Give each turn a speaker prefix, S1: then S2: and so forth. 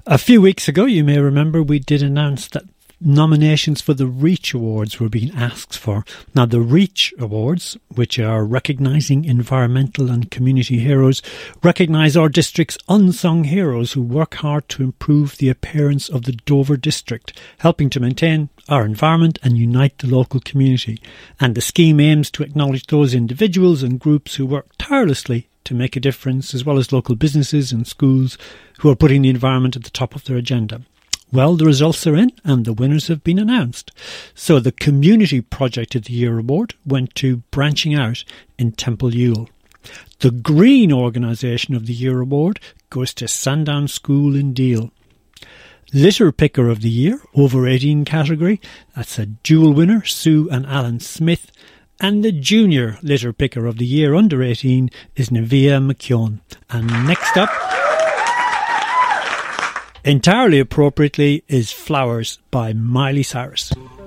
S1: A few weeks ago, you may remember, we did announce that nominations for the REACH Awards were being asked for. Now, the REACH Awards, which are recognising environmental and community heroes, recognise our district's unsung heroes who work hard to improve the appearance of the Dover district, helping to maintain our environment and unite the local community. And the scheme aims to acknowledge those individuals and groups who work tirelessly to make a difference, as well as local businesses and schools who are putting the environment at the top of their agenda. Well, the results are in and the winners have been announced. So the Community Project of the Year award went to Branching Out in Temple Ewell. The Green Organisation of the Year award goes to Sandown School in Deal. Litter Picker of the Year, over 18 category, that's a dual winner, Sue and Alan Smith. And the Junior Litter Picker of the Year under 18 is Nevia McKeown. And next up, entirely appropriately, is Flowers by Miley Cyrus.